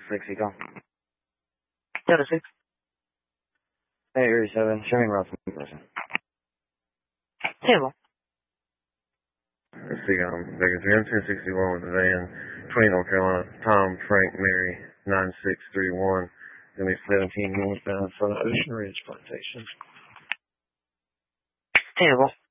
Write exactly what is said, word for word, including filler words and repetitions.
six, you call. Delta six. Hey, Area seven, show me Russell person. Table. Let's see, um, Vegas M ten sixty-one with the van, twenty North Carolina, Tom, Frank, Mary, nine six three one, gonna be seventeen northbound from Ocean Ridge Plantation. Table.